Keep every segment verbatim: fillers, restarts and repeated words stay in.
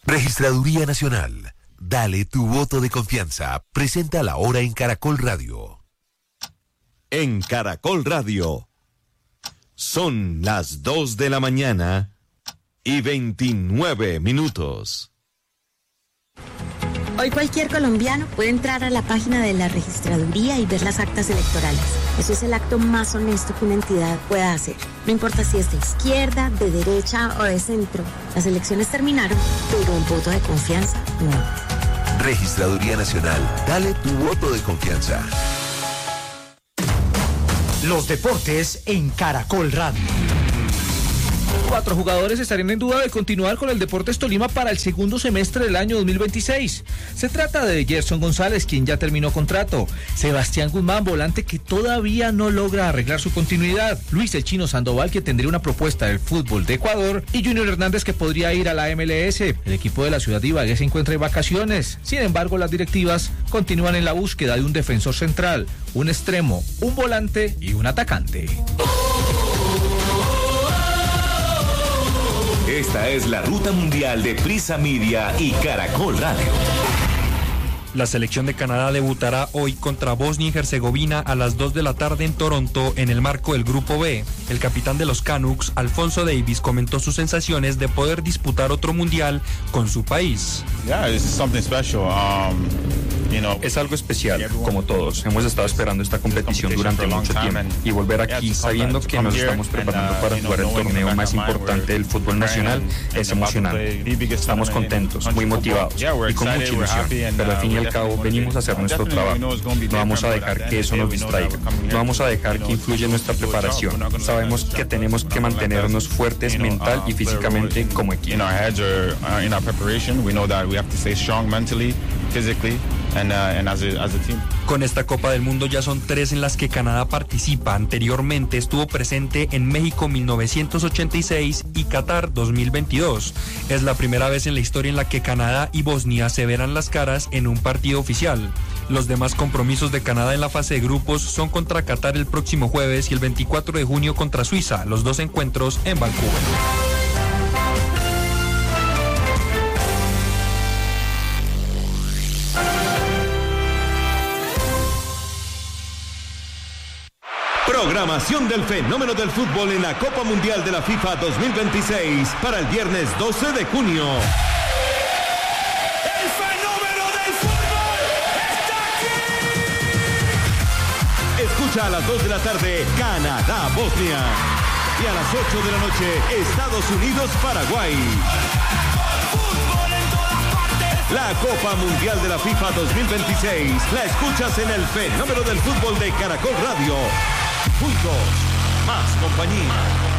Registraduría Nacional. Dale tu voto de confianza. Presenta la hora en Caracol Radio. En Caracol Radio. Son las dos de la mañana y veintinueve minutos. Hoy cualquier colombiano puede entrar a la página de la registraduría y ver las actas electorales. Eso es el acto más honesto que una entidad pueda hacer. No importa si es de izquierda, de derecha o de centro. Las elecciones terminaron, pero el voto de confianza no. Registraduría Nacional. Dale tu voto de confianza. Los deportes en Caracol Radio. Cuatro jugadores estarían en duda de continuar con el Deportes Tolima para el segundo semestre del año dos mil veintiséis. Se trata de Gerson González, quien ya terminó contrato, Sebastián Guzmán, volante que todavía no logra arreglar su continuidad, Luis el Chino Sandoval, que tendría una propuesta del fútbol de Ecuador, y Junior Hernández, que podría ir a la M L S. El equipo de la ciudad de Ibagué se encuentra en vacaciones. Sin embargo, las directivas continúan en la búsqueda de un defensor central, un extremo, un volante y un atacante. Esta es la ruta mundial de Prisa Media y Caracol Radio. La selección de Canadá debutará hoy contra Bosnia y Herzegovina a las dos de la tarde en Toronto en el marco del Grupo B. El capitán de los Canucks, Alfonso Davies, comentó sus sensaciones de poder disputar otro mundial con su país. Yeah, this is something special. Um, you know, es algo especial, como todos. Hemos estado esperando esta competición durante mucho tiempo y volver aquí sabiendo que nos estamos preparando para jugar el torneo más importante del fútbol nacional es emocionante. Estamos contentos, muy motivados y con mucha ilusión, pero al fin y al cabo venimos a hacer nuestro trabajo. No vamos a dejar que eso nos distraiga, no vamos a dejar que influya en nuestra preparación. Sabemos que tenemos que mantenernos fuertes mental y físicamente como equipo. And, uh, and as a, as a team. Con esta Copa del Mundo ya son tres en las que Canadá participa. Anteriormente estuvo presente en México mil novecientos ochenta y seis y Qatar dos mil veintidós. Es la primera vez en la historia en la que Canadá y Bosnia se verán las caras en un partido oficial. Los demás compromisos de Canadá en la fase de grupos son contra Qatar el próximo jueves y el veinticuatro de junio contra Suiza, los dos encuentros en Vancouver. Programación del fenómeno del fútbol en la Copa Mundial de la FIFA dos mil veintiséis para el viernes doce de junio. ¡El fenómeno del fútbol está aquí! Escucha a las dos de la tarde Canadá-Bosnia y a las ocho de la noche Estados Unidos-Paraguay. La Copa Mundial de la FIFA dos mil veintiséis la escuchas en el fenómeno del fútbol de Caracol Radio. Juntos, más compañía.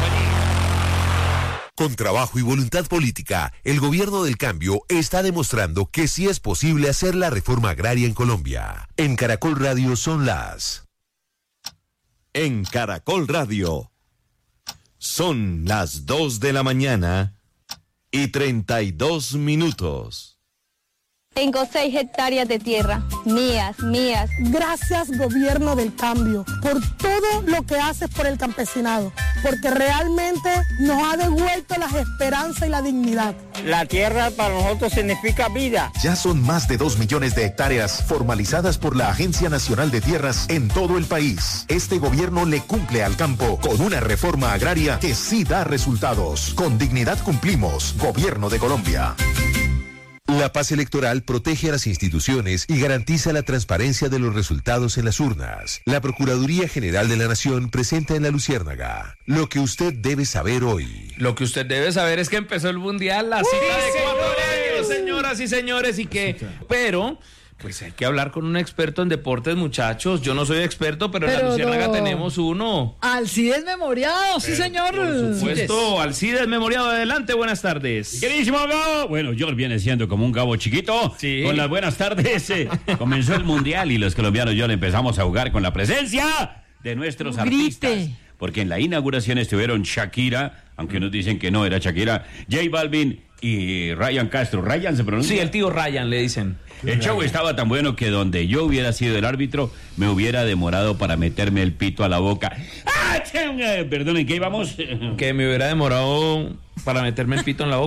Con trabajo y voluntad política, el gobierno del cambio está demostrando que sí es posible hacer la reforma agraria en Colombia. En Caracol Radio son las... En Caracol Radio son las dos de la mañana y treinta y dos minutos. Tengo seis hectáreas de tierra, mías, mías. Gracias, gobierno del cambio, por todo lo que haces por el campesinado, porque realmente nos ha devuelto las esperanzas y la dignidad. La tierra para nosotros significa vida. Ya son más de dos millones de hectáreas formalizadas por la Agencia Nacional de Tierras en todo el país. Este gobierno le cumple al campo con una reforma agraria que sí da resultados. Con dignidad cumplimos, Gobierno de Colombia. La paz electoral protege a las instituciones y garantiza la transparencia de los resultados en las urnas. La Procuraduría General de la Nación presenta en La Luciérnaga lo que usted debe saber hoy. Lo que usted debe saber es que empezó el Mundial, la cita de cuatro años, señoras y señores, y que, pero... Pues hay que hablar con un experto en deportes, muchachos. Yo no soy experto, pero, pero en La Luciérnaga no. Tenemos uno. Alcides Memoriado, sí, señor. Por supuesto, Alcides Memoriado, adelante, buenas tardes. Queridísimo Gabo. Bueno, George viene siendo como un Gabo chiquito. Sí. Con las buenas tardes. Eh, comenzó el Mundial y los colombianos ya le empezamos a jugar con la presencia de nuestros Grite. artistas. Porque en la inauguración estuvieron Shakira, aunque unos dicen que no era Shakira, J Balvin y Ryan Castro. ¿Ryan se pronuncia? Sí, el tío Ryan le dicen. El show estaba tan bueno que donde yo hubiera sido el árbitro, me hubiera demorado para meterme el pito a la boca. ¡Ah! Perdonen, ¿qué íbamos? Que me hubiera demorado para meterme el pito en la boca.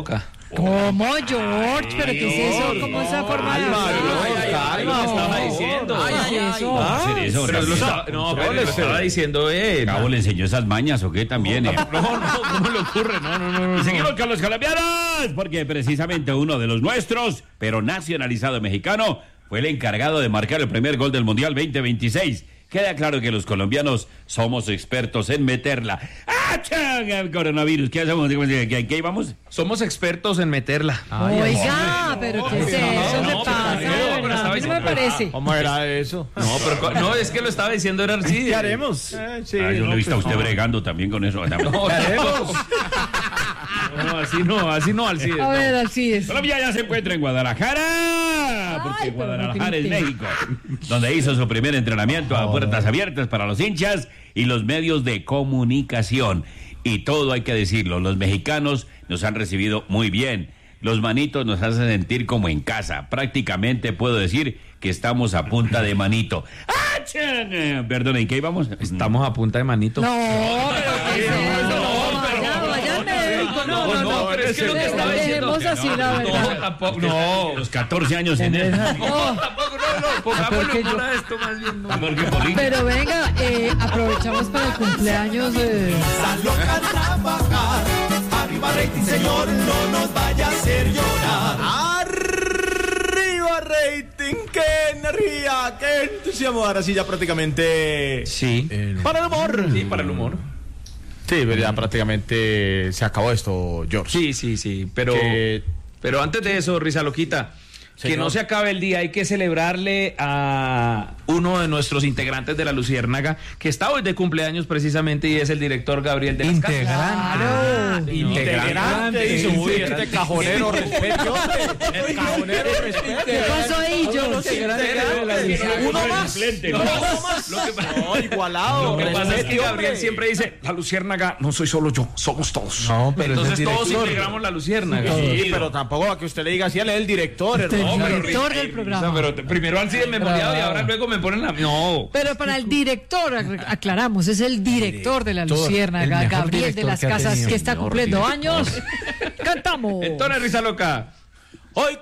¿Cómo, George? ¿Pero qué es eso? ¿Cómo esa forma de hablar? Calma, lo estaba diciendo. Ay, ay, ay. ¿Cómo hacer eso? Pero lo estaba, no, pero lo estaba diciendo él. Cabo le enseñó esas mañas o qué también. eh? No, no, ¿cómo le ocurre? No, no, no. no Y seguimos con los colombianos, porque precisamente uno de los nuestros, pero nacionalizado mexicano, fue el encargado de marcar el primer gol del Mundial veinte veintiséis. Queda claro que los colombianos somos expertos en meterla. ¡Ah, changa! El coronavirus. ¿Qué hacemos? ¿Qué, qué íbamos? Somos expertos en meterla. Ay, Oiga, pero ¿qué es eso? no, ¿Qué no, pasa? pero- De pero verdad, estaba a mí no me diciendo- parece. ¿Cómo era eso? No, pero no, es que lo estaba diciendo era Arcides. ¿Qué haremos? Eh, sí, Ah, yo no, lo he visto a pues, usted no. bregando también con eso. También. No, ¿Qué haremos? no, así no, así no, Alcides. A no. ver, así es. Colombia ya se encuentra en Guadalajara, porque Ay, pero no Guadalajara es grite. México, donde hizo su primer entrenamiento a puertas abiertas para los hinchas y los medios de comunicación. Y todo hay que decirlo, los mexicanos nos han recibido muy bien. Los manitos nos hacen sentir como en casa. Prácticamente puedo decir que estamos a punta de manito. ¡Ah, chan! Perdón, ¿en qué íbamos? Estamos a punta de manito. No, pero ¿qué es eso? No, vaya, vaya al médico. No, no, no. pero es que lo que estaba diciendo. Dejemos así, la No, verdad. tampoco, no. Los catorce años en él. No, No, tampoco, no, no. Pongámosle humor a esto más bien. No. Porque política. pero venga, eh, aprovechamos para el cumpleaños de... Loca trabajar, arriba rating señor, no nos vaya a hacer llorar. Arriba rating, qué energía, qué entusiasmo. Ahora sí ya prácticamente Sí. para el humor. Sí, para el humor. Sí, pero ya prácticamente se acabó esto, George. Sí, sí, sí. Pero, Que- pero antes de eso, Risa Loquita, que Señor. no se acabe el día, hay que celebrarle a uno de nuestros integrantes de la Luciérnaga, que está hoy de cumpleaños precisamente, y es el director Gabriel de las Casas. Claro. Integrante, dice, uy, este Integrante. cajonero, respete, hombre. El cajonero, respete. ¿Qué pasó ahí, George? Uno más. Suplente. Uno más. Lo que pasa- No, igualado. Lo que pasa es que respete, Gabriel hombre. siempre dice, la Luciérnaga no soy solo yo, somos todos. No, pero Entonces es el todos director. integramos la Luciérnaga. Sí, pero tampoco a que usted le diga así, él es el director, El hermano. pero director Risa, del programa. Risa, pero te- primero han sido memoriado y ahora luego me ponen la... No. Pero para el director, ac- aclaramos, es el director de la Director, Luciérnaga, el mejor Gabriel de director las que ha Casas, tenido. que está Señor cumpliendo director. años. Cantamos. Entonces, Risa Loca. Hoy